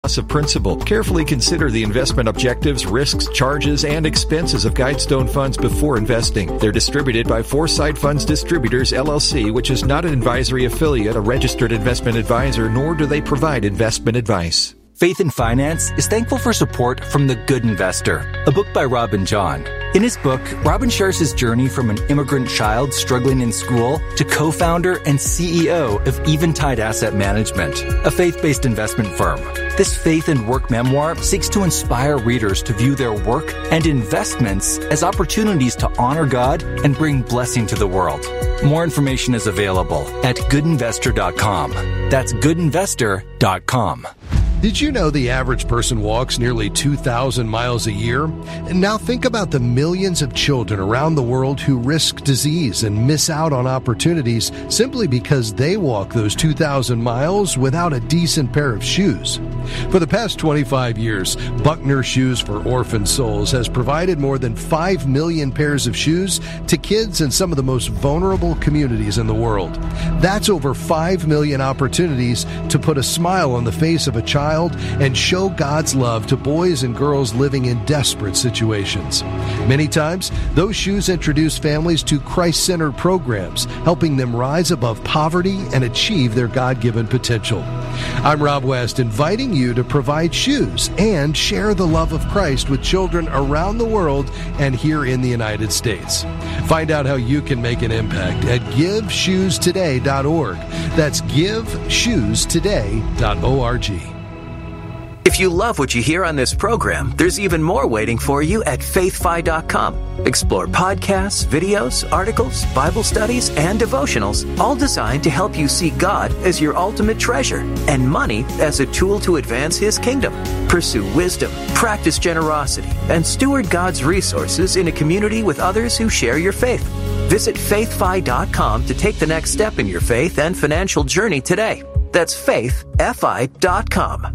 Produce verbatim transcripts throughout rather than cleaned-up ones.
of principal. Carefully consider the investment objectives, risks, charges, and expenses of Guidestone funds before investing. They're distributed by Foresight Funds Distributors, L L C, which is not an advisory affiliate, a registered investment advisor, nor do they provide investment advice. Faith in Finance is thankful for support from The Good Investor, a book by Robin John. In his book, Robin shares his journey from an immigrant child struggling in school to co-founder and C E O of Eventide Asset Management, a faith-based investment firm. This faith and work memoir seeks to inspire readers to view their work and investments as opportunities to honor God and bring blessing to the world. More information is available at good investor dot com. That's good investor dot com. Did you know the average person walks nearly two thousand miles a year? And now think about the millions of children around the world who risk disease and miss out on opportunities simply because they walk those two thousand miles without a decent pair of shoes. For the past twenty-five years, Buckner Shoes for Orphan Souls has provided more than five million pairs of shoes to kids in some of the most vulnerable communities in the world. That's over five million opportunities to put a smile on the face of a child and show God's love to boys and girls living in desperate situations. Many times, those shoes introduce families to Christ-centered programs, helping them rise above poverty and achieve their God-given potential. I'm Rob West, inviting you to provide shoes and share the love of Christ with children around the world and here in the United States. Find out how you can make an impact at give shoes today dot org. That's give shoes today dot org. If you love what you hear on this program, there's even more waiting for you at faith fi dot com. Explore podcasts, videos, articles, Bible studies, and devotionals, all designed to help you see God as your ultimate treasure and money as a tool to advance His kingdom. Pursue wisdom, practice generosity, and steward God's resources in a community with others who share your faith. Visit faith fi dot com to take the next step in your faith and financial journey today. That's faith fi dot com.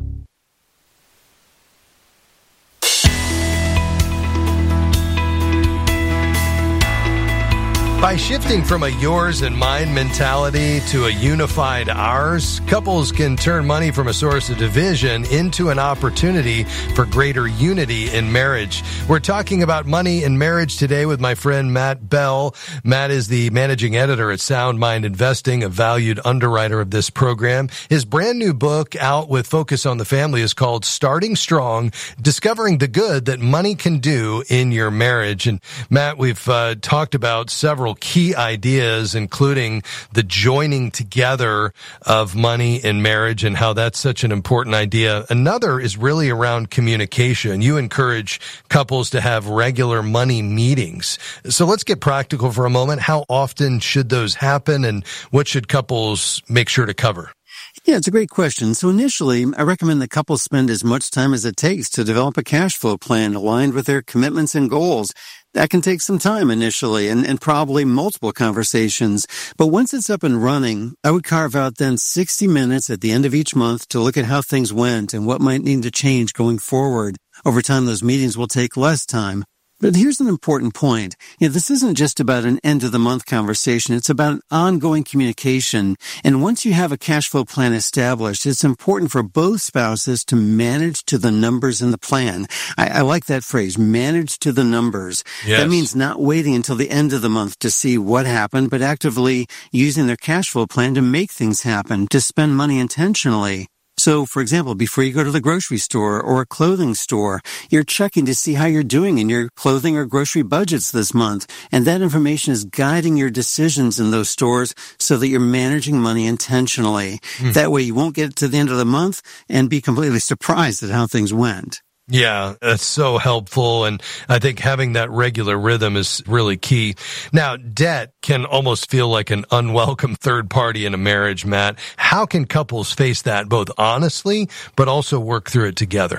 By shifting from a yours and mine mentality to a unified ours, couples can turn money from a source of division into an opportunity for greater unity in marriage. We're talking about money in marriage today with my friend Matt Bell. Matt is the managing editor at Sound Mind Investing, a valued underwriter of this program. His brand new book out with focus on the family is called Starting Strong, Discovering the Good That Money Can Do in Your Marriage. And Matt, we've uh, talked about several key ideas, including the joining together of money in marriage and how that's such an important idea. Another is really around communication. You encourage couples to have regular money meetings. So let's get practical for a moment. How often should those happen, and what should couples make sure to cover? Yeah, it's a great question. So initially, I recommend that couples spend as much time as it takes to develop a cash flow plan aligned with their commitments and goals. That can take some time initially and, and probably multiple conversations. But once it's up and running, I would carve out then sixty minutes at the end of each month to look at how things went and what might need to change going forward. Over time, those meetings will take less time. But here's an important point. You know, this isn't just about an end-of-the-month conversation. It's about an ongoing communication. And once you have a cash flow plan established, it's important for both spouses to manage to the numbers in the plan. I, I like that phrase, manage to the numbers. Yes. That means not waiting until the end of the month to see what happened, but actively using their cash flow plan to make things happen, to spend money intentionally. So, for example, before you go to the grocery store or a clothing store, you're checking to see how you're doing in your clothing or grocery budgets this month. And that information is guiding your decisions in those stores so that you're managing money intentionally. Mm. That way you won't get to the end of the month and be completely surprised at how things went. Yeah, that's so helpful. And I think having that regular rhythm is really key. Now, debt can almost feel like an unwelcome third party in a marriage, Matt. How can couples face that both honestly, but also work through it together?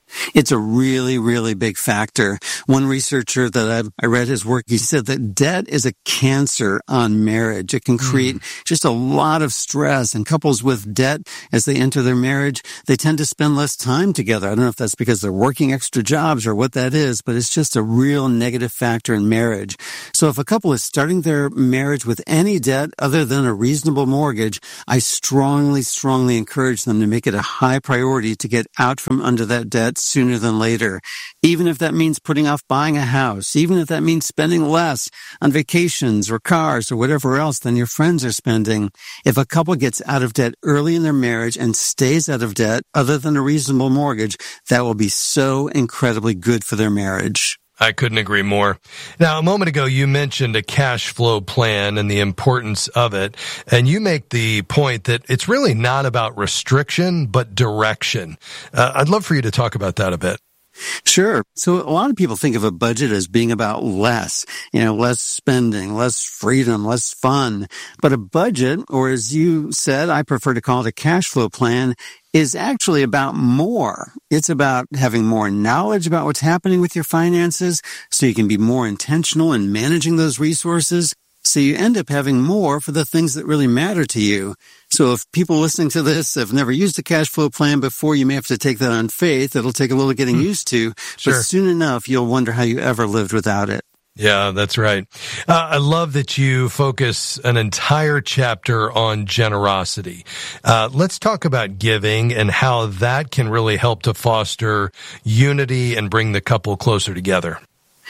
It's a really, really big factor. One researcher that I, I read his work, he said that debt is a cancer on marriage. It can create mm. just a lot of stress, and couples with debt, as they enter their marriage, they tend to spend less time together. I don't know if that's because they're working extra jobs or what that is, but it's just a real negative factor in marriage. So if a couple is starting their marriage with any debt other than a reasonable mortgage, I strongly, strongly encourage them to make it a high priority to get out from under that debt sooner than later. Even if that means putting off buying a house, even if that means spending less on vacations or cars or whatever else than your friends are spending. If a couple gets out of debt early in their marriage and stays out of debt other than a reasonable mortgage, that will be so incredibly good for their marriage. I couldn't agree more. Now, a moment ago, you mentioned a cash flow plan and the importance of it. And you make the point that it's really not about restriction, but direction. Uh, I'd love for you to talk about that a bit. Sure. So a lot of people think of a budget as being about less, you know, less spending, less freedom, less fun. But a budget, or as you said, I prefer to call it a cash flow plan, is actually about more. It's about having more knowledge about what's happening with your finances so you can be more intentional in managing those resources. So you end up having more for the things that really matter to you. So if people listening to this have never used a cash flow plan before, you may have to take that on faith. It'll take a little getting mm. used to, sure. But soon enough, you'll wonder how you ever lived without it. Yeah, that's right. Uh, I love that you focus an entire chapter on generosity. Uh, let's talk about giving and how that can really help to foster unity and bring the couple closer together.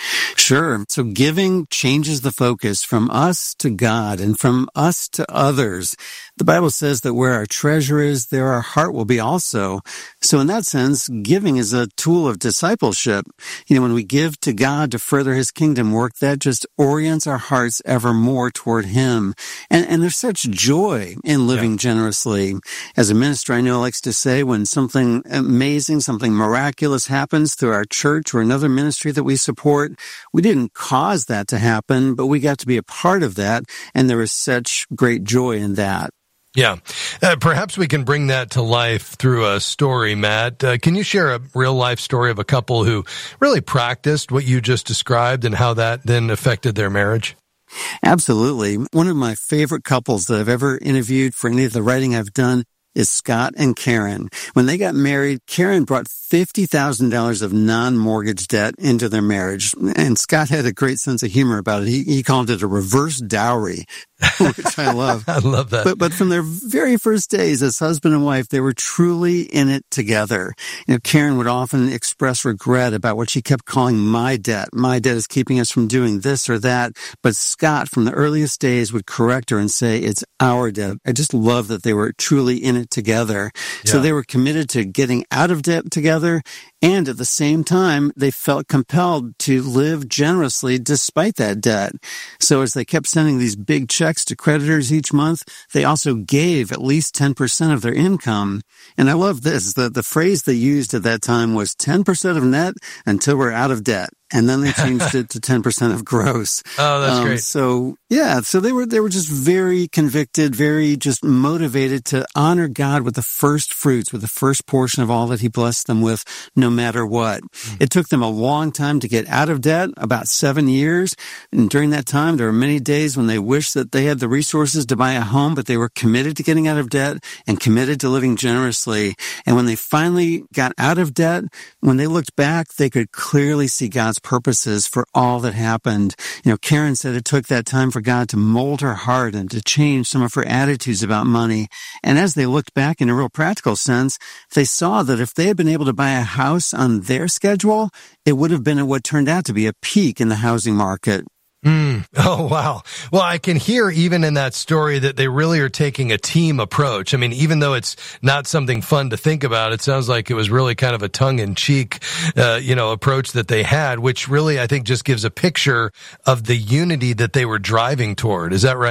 Sure. So giving changes the focus from us to God and from us to others. The Bible says that where our treasure is, there our heart will be also. So in that sense, giving is a tool of discipleship. You know, when we give to God to further His kingdom work, that just orients our hearts ever more toward Him. And, and there's such joy in living yeah. generously. As a minister, I know likes to say when something amazing, something miraculous happens through our church or another ministry that we support, we didn't cause that to happen, but we got to be a part of that, and there was such great joy in that. Yeah. Uh, perhaps we can bring that to life through a story, Matt. Uh, can you share a real-life story of a couple who really practiced what you just described and how that then affected their marriage? Absolutely. One of my favorite couples that I've ever interviewed for any of the writing I've done is Scott and Karen. When they got married, Karen brought fifty thousand dollars of non-mortgage debt into their marriage. And Scott had a great sense of humor about it. He, he called it a reverse dowry, which I love. I love that. But, but from their very first days as husband and wife, they were truly in it together. You know, Karen would often express regret about what she kept calling my debt. My debt is keeping us from doing this or that. But Scott, from the earliest days, would correct her and say, it's our debt. I just love that they were truly in it together. Yeah. So they were committed to getting out of debt together. And at the same time, they felt compelled to live generously despite that debt. So as they kept sending these big checks to creditors each month, they also gave at least ten percent of their income. And I love this. The, the phrase they used at that time was ten percent of net until we're out of debt. And then they changed it to ten percent of gross. Oh, that's um, great. So, yeah, so they were, they were just very convicted, very just motivated to honor God with the first fruits, with the first portion of all that He blessed them with, no matter what. Mm-hmm. It took them a long time to get out of debt, about seven years. And during that time, there were many days when they wished that they had the resources to buy a home, but they were committed to getting out of debt and committed to living generously. And when they finally got out of debt, when they looked back, they could clearly see God's purposes for all that happened. You know, Karen said it took that time for God to mold her heart and to change some of her attitudes about money. And as they looked back in a real practical sense, they saw that if they had been able to buy a house on their schedule, it would have been at what turned out to be a peak in the housing market. Mm. Oh, wow. Well, I can hear even in that story that they really are taking a team approach. I mean, even though it's not something fun to think about, it sounds like it was really kind of a tongue-in-cheek, uh, you know, approach that they had, which really, I think, just gives a picture of the unity that they were driving toward. Is that right?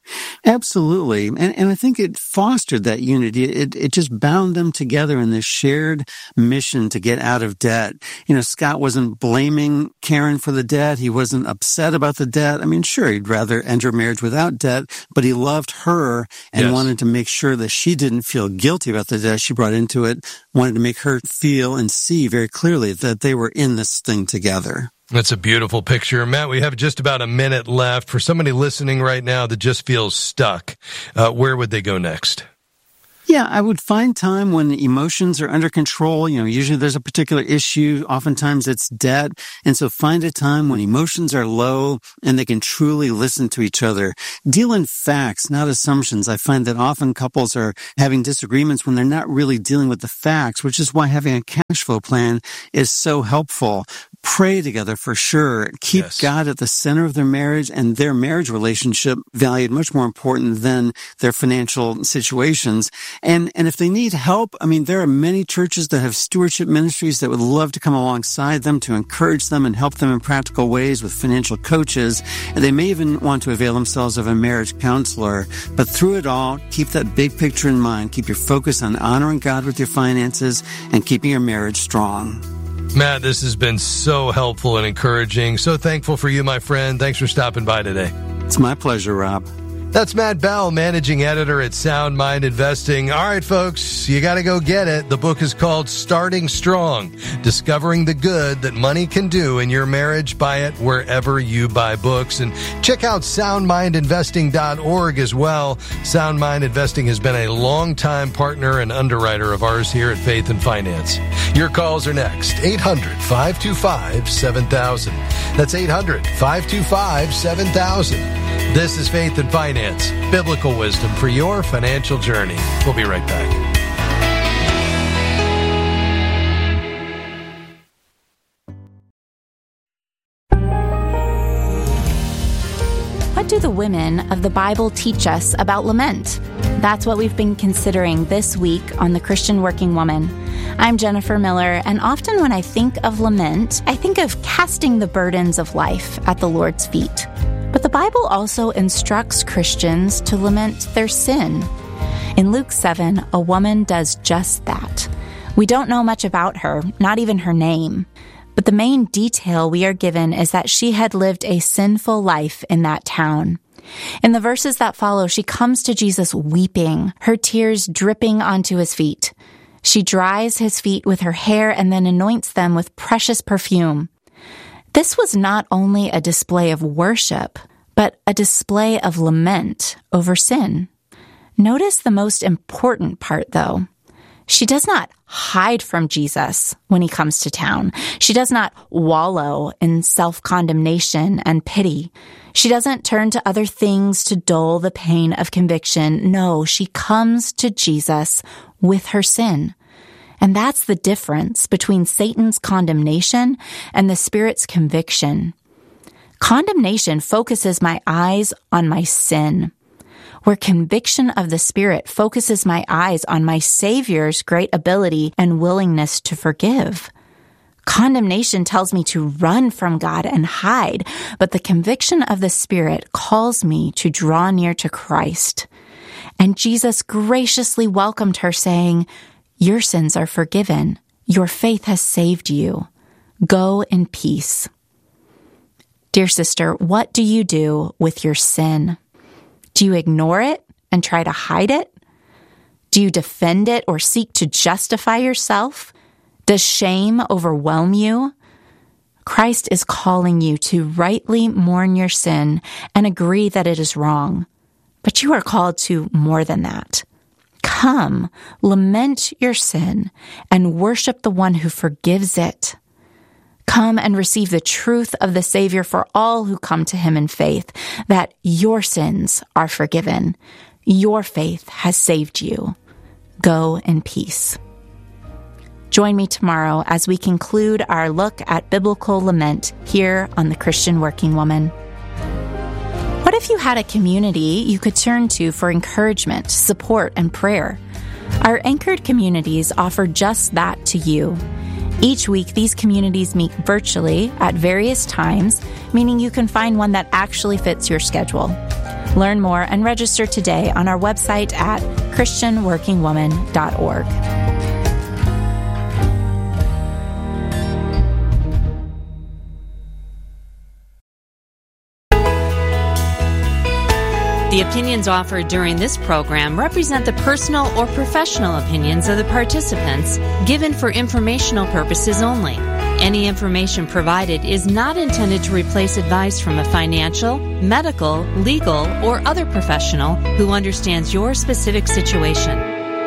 Absolutely. And, and I think it fostered that unity. It, it just bound them together in this shared mission to get out of debt. You know, Scott wasn't blaming Karen for the debt. He wasn't upset about the debt. I mean, sure, he'd rather enter marriage without debt, but he loved her and yes. wanted to make sure that she didn't feel guilty about the debt she brought into it, wanted to make her feel and see very clearly that they were in this thing together. That's a beautiful picture. Matt, we have just about a minute left. For somebody listening right now that just feels stuck, uh, where would they go next? Yeah, I would find time when emotions are under control. You know, usually there's a particular issue. Oftentimes it's debt. And so find a time when emotions are low and they can truly listen to each other. Deal in facts, not assumptions. I find that often couples are having disagreements when they're not really dealing with the facts, which is why having a cash flow plan is so helpful. Pray together for sure. Keep yes. God at the center of their marriage and their marriage relationship valued much more important than their financial situations. And and if they need help, I mean, there are many churches that have stewardship ministries that would love to come alongside them to encourage them and help them in practical ways with financial coaches. And they may even want to avail themselves of a marriage counselor. But through it all, keep that big picture in mind. Keep your focus on honoring God with your finances and keeping your marriage strong. Matt, this has been so helpful and encouraging. So thankful for you, my friend. Thanks for stopping by today. It's my pleasure, Rob. That's Matt Bell, managing editor at Sound Mind Investing. All right, folks, you got to go get it. The book is called Starting Strong, Discovering the Good That Money Can Do in Your Marriage. Buy it wherever you buy books. And check out sound mind investing dot org as well. Sound Mind Investing has been a longtime partner and underwriter of ours here at Faith and Finance. Your calls are next. eight hundred, five two five, seven thousand. That's eight hundred, five two five, seven thousand. This is Faith and Finance, biblical wisdom for your financial journey. We'll be right back. What do the women of the Bible teach us about lament? That's what we've been considering this week on The Christian Working Woman. I'm Jennifer Miller, and often when I think of lament, I think of casting the burdens of life at the Lord's feet. But the Bible also instructs Christians to lament their sin. In Luke seven, a woman does just that. We don't know much about her, not even her name. But the main detail we are given is that she had lived a sinful life in that town. In the verses that follow, she comes to Jesus weeping, her tears dripping onto his feet. She dries his feet with her hair and then anoints them with precious perfume. This was not only a display of worship, but a display of lament over sin. Notice the most important part, though. She does not hide from Jesus when he comes to town. She does not wallow in self-condemnation and pity. She doesn't turn to other things to dull the pain of conviction. No, she comes to Jesus with her sin. And that's the difference between Satan's condemnation and the Spirit's conviction. Condemnation focuses my eyes on my sin, where conviction of the Spirit focuses my eyes on my Savior's great ability and willingness to forgive. Condemnation tells me to run from God and hide, but the conviction of the Spirit calls me to draw near to Christ. And Jesus graciously welcomed her, saying, "Your sins are forgiven. Your faith has saved you. Go in peace." Dear sister, what do you do with your sin? Do you ignore it and try to hide it? Do you defend it or seek to justify yourself? Does shame overwhelm you? Christ is calling you to rightly mourn your sin and agree that it is wrong. But you are called to more than that. Come, lament your sin, and worship the one who forgives it. Come and receive the truth of the Savior for all who come to him in faith, that your sins are forgiven. Your faith has saved you. Go in peace. Join me tomorrow as we conclude our look at biblical lament here on The Christian Working Woman. What if you had a community you could turn to for encouragement, support, and prayer? Our anchored communities offer just that to you. Each week, these communities meet virtually at various times, meaning you can find one that actually fits your schedule. Learn more and register today on our website at christian working woman dot org. The opinions offered during this program represent the personal or professional opinions of the participants, given for informational purposes only. Any information provided is not intended to replace advice from a financial, medical, legal, or other professional who understands your specific situation.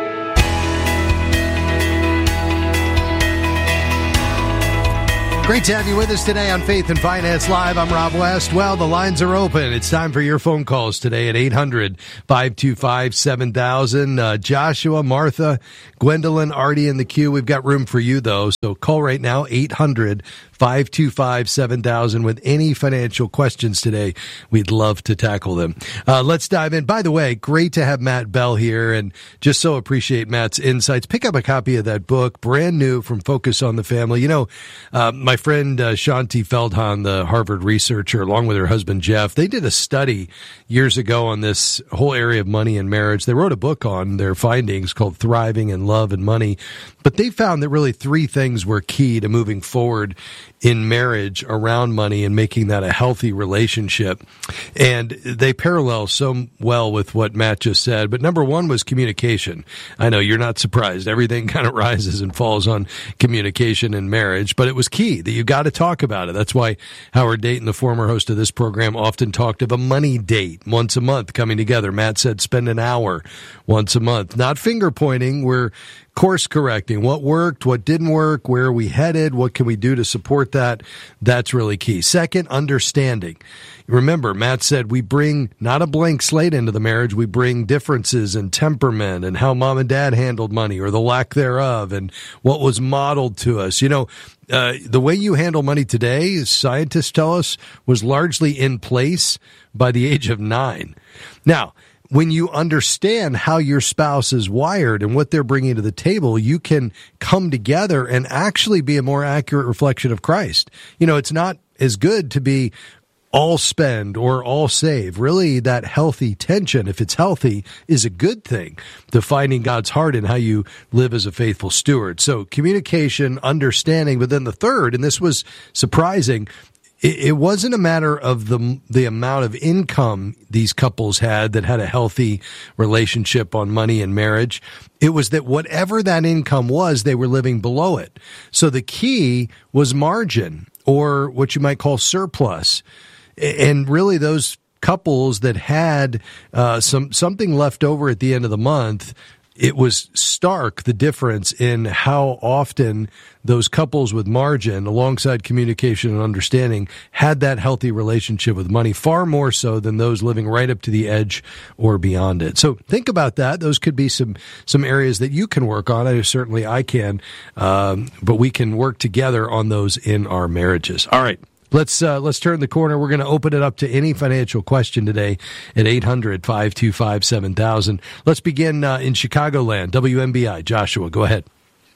Great to have you with us today on Faith and Finance Live. I'm Rob West. Well, the lines are open. It's time for your phone calls today at eight hundred, five two five, seven thousand. Uh, Joshua, Martha, Gwendolyn, Artie in the queue. We've got room for you, though. So call right now, eight hundred, five two five, seven thousand. With any financial questions today, we'd love to tackle them. Uh, let's dive in. By the way, great to have Matt Bell here, and just so appreciate Matt's insights. Pick up a copy of that book, brand new from Focus on the Family. You know, uh, my friend uh, Shanti Feldhahn, the Harvard researcher, along with her husband Jeff, they did a study years ago on this whole area of money and marriage. They wrote a book on their findings called Thriving in Love and Money. But they found that really three things were key to moving forward in marriage around money and making that a healthy relationship. And they parallel so well with what Matt just said. But number one was communication. I know you're not surprised. Everything kind of rises and falls on communication in marriage, but it was key that you got to talk about it. That's why Howard Dayton, the former host of this program, often talked of a money date once a month coming together. Matt said spend an hour once a month. Not finger pointing. We're course correcting. What worked, what didn't work, where are we headed, what can we do to support that? That's really key. Second, understanding. Remember, Matt said we bring not a blank slate into the marriage, we bring differences in temperament and how mom and dad handled money or the lack thereof and what was modeled to us. You know, uh, the way you handle money today, scientists tell us, was largely in place by the age of nine. Now, when you understand how your spouse is wired and what they're bringing to the table, you can come together and actually be a more accurate reflection of Christ. You know, it's not as good to be all spend or all save. Really, that healthy tension, if it's healthy, is a good thing to finding God's heart in how you live as a faithful steward. So communication, understanding, but then the third, and this was surprising, it wasn't a matter of the the amount of income these couples had that had a healthy relationship on money and marriage. It was that whatever that income was, they were living below it. So the key was margin, or what you might call surplus. And really those couples that had uh, some something left over at the end of the month, it was stark, the difference in how often those couples with margin, alongside communication and understanding, had that healthy relationship with money, far more so than those living right up to the edge or beyond it. So think about that. Those could be some some areas that you can work on. I certainly I can, um, but we can work together on those in our marriages. All right. Let's uh, let's turn the corner. We're going to open it up to any financial question today at eight hundred, five two five, seven thousand. Let's begin uh, in Chicagoland. W M B I. Joshua, go ahead.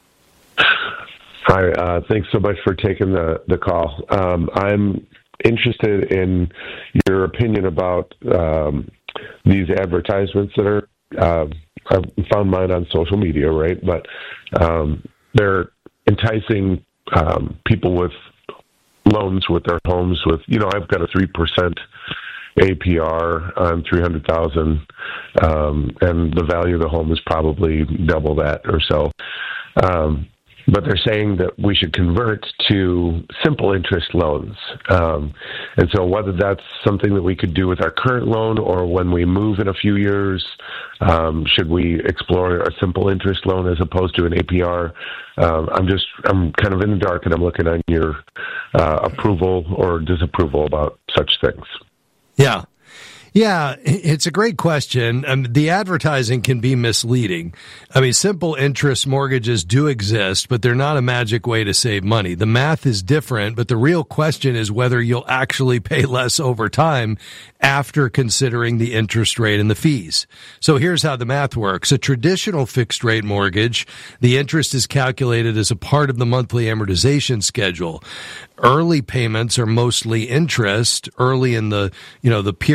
Hi. Uh, thanks so much for taking the, the call. Um, I'm interested in your opinion about um, these advertisements that are, uh, I've found mine on social media, right? But um, they're enticing um, people with loans with their homes with, you know, I've got a three percent A P R on three hundred thousand dollars, um, and the value of the home is probably double that or so. Um, but they're saying that we should convert to simple interest loans. Um, and so whether that's something that we could do with our current loan or when we move in a few years, um, should we explore a simple interest loan as opposed to an A P R? Um, I'm just, I'm kind of in the dark, and I'm looking on your uh, approval or disapproval about such things. Yeah. Yeah, it's a great question. Um, the advertising can be misleading. I mean, simple interest mortgages do exist, but they're not a magic way to save money. The math is different, but the real question is whether you'll actually pay less over time after considering the interest rate and the fees. So here's how the math works. A traditional fixed rate mortgage, the interest is calculated as a part of the monthly amortization schedule. Early payments are mostly interest early in the, you know, the period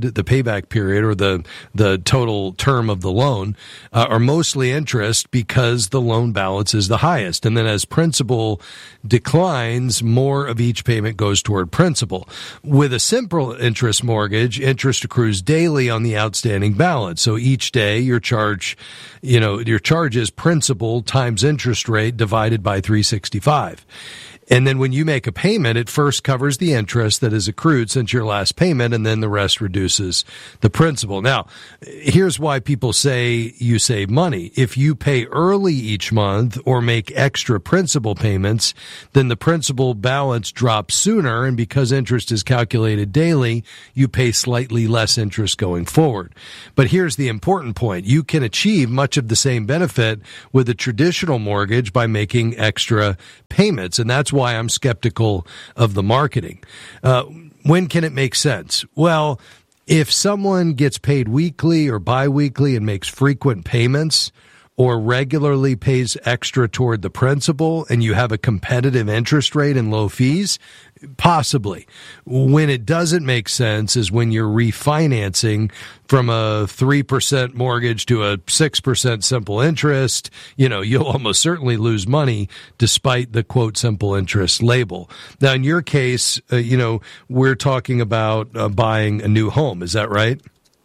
the payback period, or the, the total term of the loan, uh, are mostly interest because the loan balance is the highest. And then as principal declines, more of each payment goes toward principal. With a simple interest mortgage, interest accrues daily on the outstanding balance. So each day your charge, you know, your charge is principal times interest rate divided by three sixty-five. And then when you make a payment, it first covers the interest that is accrued since your last payment, and then the rest reduces the principal. Now, here's why people say you save money. If you pay early each month or make extra principal payments, then the principal balance drops sooner, and because interest is calculated daily, you pay slightly less interest going forward. But here's the important point. You can achieve much of the same benefit with a traditional mortgage by making extra payments, and that's why I'm skeptical of the marketing. Uh, when can it make sense? Well, if someone gets paid weekly or biweekly and makes frequent payments, or regularly pays extra toward the principal, and you have a competitive interest rate and low fees, possibly. When it doesn't make sense is when you're refinancing from a three percent mortgage to a six percent simple interest. You know, you'll almost certainly lose money despite the quote simple interest label. Now, in your case, uh, you know, we're talking about uh, buying a new home. Is that right?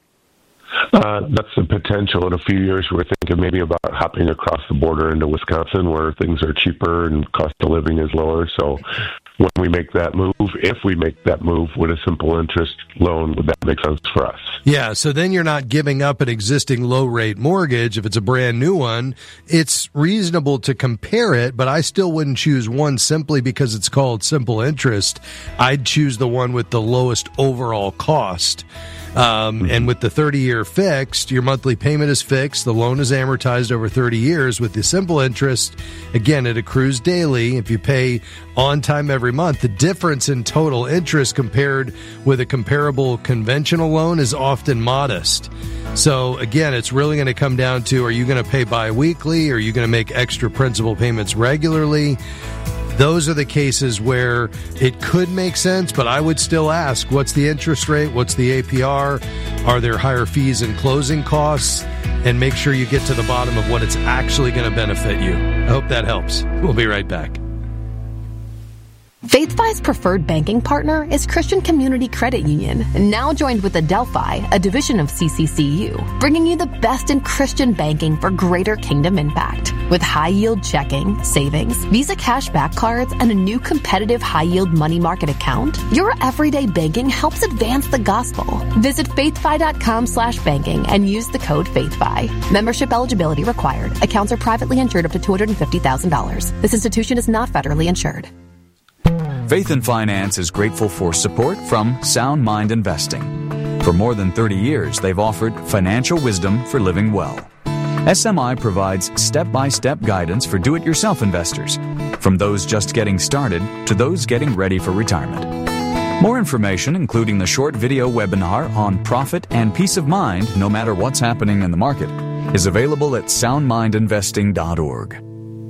Uh, that's the potential. In a few years, we're thinking maybe about hopping across the border into Wisconsin, where things are cheaper and cost of living is lower. So when we make that move, if we make that move with a simple interest loan, would that make sense for us? Yeah, so then you're not giving up an existing low-rate mortgage. If it's a brand new one, it's reasonable to compare it, but I still wouldn't choose one simply because it's called simple interest. I'd choose the one with the lowest overall cost. Um, and with the thirty-year fixed, your monthly payment is fixed. The loan is amortized over thirty years. With the simple interest, again, it accrues daily. If you pay on time every month, the difference in total interest compared with a comparable conventional loan is often modest. So, again, it's really going to come down to, are you going to pay biweekly? Or are you going to make extra principal payments regularly? Those are the cases where it could make sense, but I would still ask, what's the interest rate? What's the A P R? Are there higher fees and closing costs? And make sure you get to the bottom of what it's actually going to benefit you. I hope that helps. We'll be right back. FaithFi's preferred banking partner is Christian Community Credit Union, now joined with Adelphi, a division of C C C U, bringing you the best in Christian banking for greater kingdom impact. With high-yield checking, savings, Visa cashback cards, and a new competitive high-yield money market account, your everyday banking helps advance the gospel. Visit faithfi.com slash banking and use the code FaithFi. Membership eligibility required. Accounts are privately insured up to two hundred fifty thousand dollars. This institution is not federally insured. Faith and Finance is grateful for support from Sound Mind Investing. For more than thirty years, they've offered financial wisdom for living well. S M I provides step-by-step guidance for do-it-yourself investors, from those just getting started to those getting ready for retirement. More information, including the short video webinar on profit and peace of mind no matter what's happening in the market, is available at sound mind investing dot org.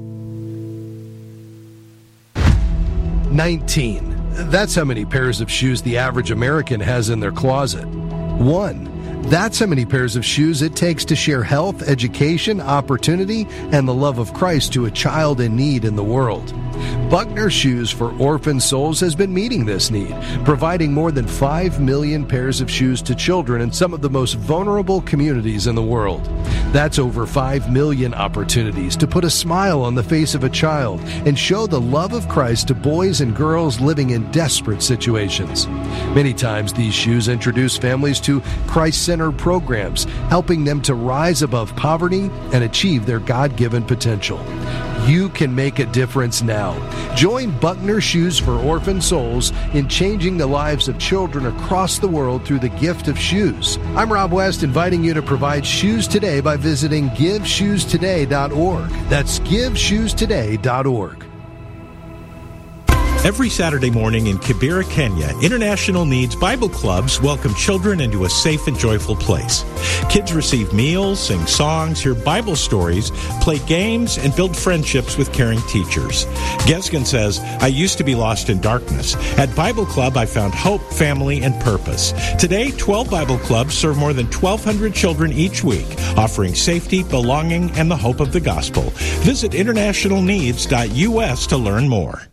nineteen. That's how many pairs of shoes the average American has in their closet. One. That's how many pairs of shoes it takes to share health, education, opportunity, and the love of Christ to a child in need in the world. Buckner Shoes for Orphan Souls has been meeting this need, providing more than five million pairs of shoes to children in some of the most vulnerable communities in the world. That's over five million opportunities to put a smile on the face of a child and show the love of Christ to boys and girls living in desperate situations. Many times these shoes introduce families to Christ-centered programs, helping them to rise above poverty and achieve their God-given potential. You can make a difference now. Join Buckner Shoes for Orphan Souls in changing the lives of children across the world through the gift of shoes. I'm Rob West, inviting you to provide shoes today by visiting give shoes today dot org. That's give shoes today dot org. Every Saturday morning in Kibera, Kenya, International Needs Bible Clubs welcome children into a safe and joyful place. Kids receive meals, sing songs, hear Bible stories, play games, and build friendships with caring teachers. Gesgen says, I used to be lost in darkness. At Bible Club, I found hope, family, and purpose. Today, twelve Bible Clubs serve more than twelve hundred children each week, offering safety, belonging, and the hope of the gospel. Visit international needs dot U S to learn more.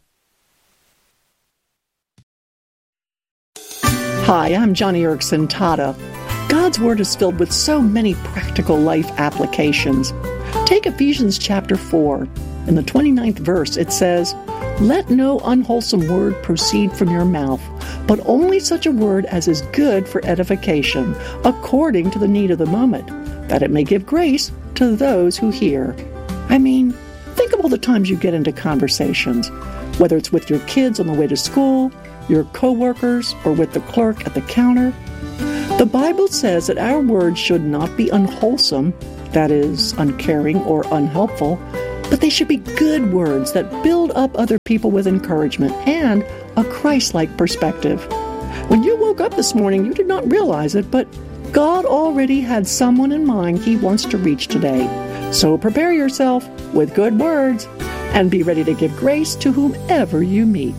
Hi, I'm Johnny Erickson Tata. God's Word is filled with so many practical life applications. Take Ephesians chapter four. In the twenty-ninth verse, it says, Let no unwholesome word proceed from your mouth, but only such a word as is good for edification, according to the need of the moment, that it may give grace to those who hear. I mean, think of all the times you get into conversations, whether it's with your kids on the way to school, your co-workers, or with the clerk at the counter. The Bible says that our words should not be unwholesome, that is, uncaring or unhelpful, but they should be good words that build up other people with encouragement and a Christ-like perspective. When you woke up this morning, you did not realize it, but God already had someone in mind He wants to reach today. So prepare yourself with good words and be ready to give grace to whomever you meet.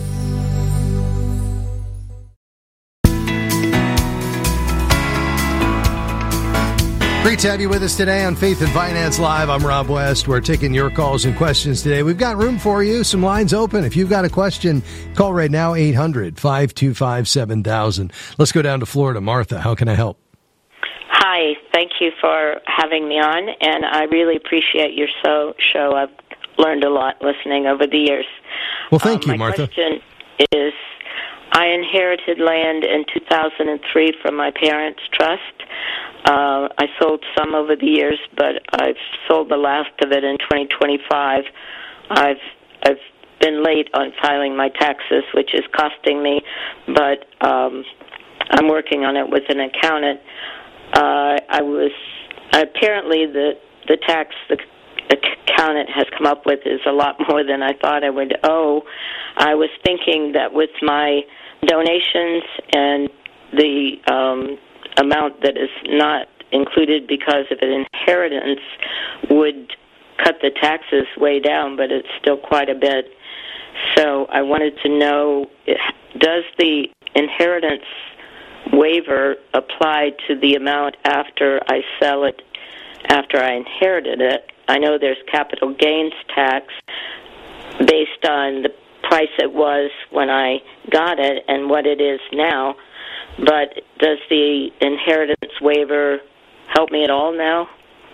Great to have you with us today on Faith and Finance Live. I'm Rob West. We're taking your calls and questions today. We've got room for you. Some lines open. If you've got a question, call right now, eight hundred, five two five, seven thousand. Let's go down to Florida. Martha, how can I help? Hi. Thank you for having me on, and I really appreciate your so, show. I've learned a lot listening over the years. Well, thank um, you, Martha. My question is, I inherited land in two thousand three from my parents' trust. Uh, I sold some over the years, but I've sold the last of it in twenty twenty-five. I've I've been late on filing my taxes, which is costing me, but um, I'm working on it with an accountant. Uh, I was apparently the the tax the accountant has come up with is a lot more than I thought I would owe. I was thinking that with my donations and the um, amount that is not included because of an inheritance would cut the taxes way down, but it's still quite a bit. So I wanted to know, does the inheritance waiver apply to the amount after I sell it, after I inherited it? I know there's capital gains tax based on the price it was when I got it and what it is now. But does the inheritance waiver help me at all now?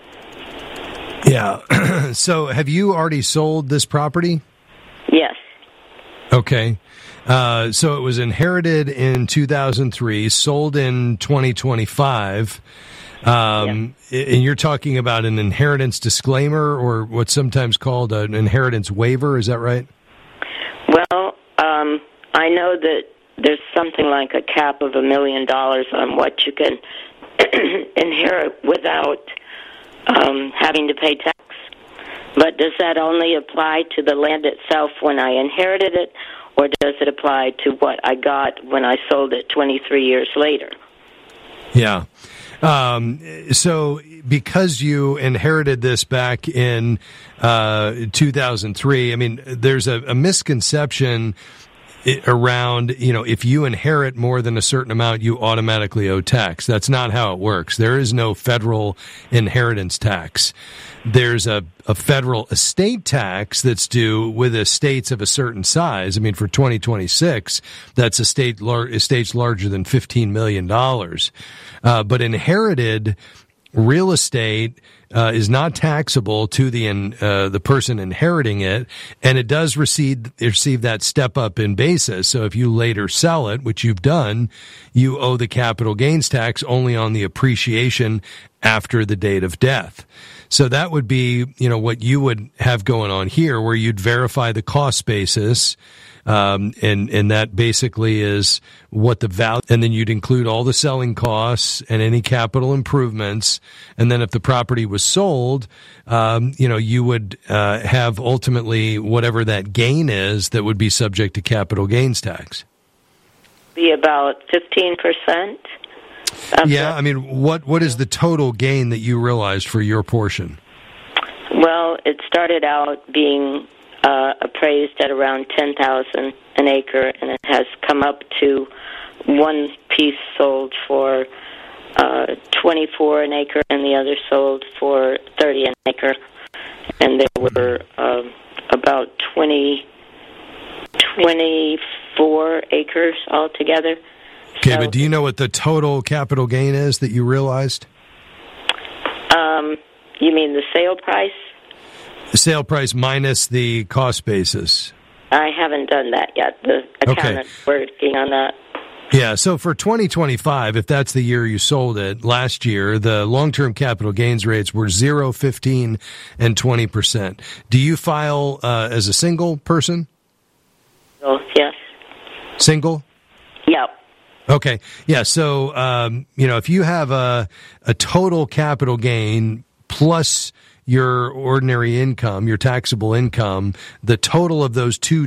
Yeah. So have you already sold this property? Yes. Okay. Uh, so it was inherited in two thousand three, sold in twenty twenty-five. Um, yeah. And you're talking about an inheritance disclaimer or what's sometimes called an inheritance waiver. Is that right? Well, um, I know that there's something like a cap of a million dollars on what you can inherit without um, having to pay tax. But does that only apply to the land itself when I inherited it, or does it apply to what I got when I sold it twenty-three years later? Yeah. Um, so because you inherited this back in uh, two thousand three, I mean, there's a, a misconception around, you know, if you inherit more than a certain amount, you automatically owe tax. That's not how it works. There is no federal inheritance tax. There's a, a federal estate tax that's due with estates of a certain size. I mean, for twenty twenty-six, that's estate lar- estates larger than fifteen million dollars. Uh, but inherited real estate uh, is not taxable to the in, uh, the person inheriting it, and it does receive receive that step up in basis. So if you later sell it, which you've done, you owe the capital gains tax only on the appreciation after the date of death. So that would be, you know, what you would have going on here, where you'd verify the cost basis. Um, and, and that basically is what the value, and then you'd include all the selling costs and any capital improvements. And then if the property was was sold, um, you know, you would uh, have ultimately whatever that gain is that would be subject to capital gains tax. Be about fifteen percent. Yeah, I mean, what what is the total gain that you realized for your portion? Well, it started out being uh, appraised at around ten thousand an acre, and it has come up to one piece sold for uh, twenty-four an acre, and the other sold for thirty an acre, and there were uh, about twenty, twenty-four acres altogether. Okay, so, but do you know what the total capital gain is that you realized? Um, you mean the sale price? The sale price minus the cost basis. I haven't done that yet. The accountant's okay. working on that. Yeah, so for twenty twenty-five, if that's the year you sold it, last year, the long-term capital gains rates were zero, fifteen, and twenty percent. Do you file uh, as a single person? Oh, yes. Single? Yep. Okay. Yeah, so, um, you know, if you have a, a total capital gain plus your ordinary income, your taxable income, the total of those two